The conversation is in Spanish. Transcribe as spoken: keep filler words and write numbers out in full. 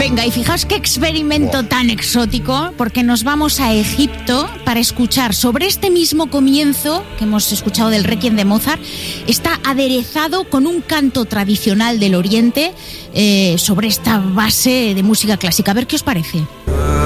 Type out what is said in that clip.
Venga, y fijaos qué experimento wow. tan exótico, porque nos vamos a Egipto para escuchar sobre este mismo comienzo que hemos escuchado del Requiem de Mozart. Está aderezado con un canto tradicional del Oriente eh, sobre esta base de música clásica. A ver qué os parece.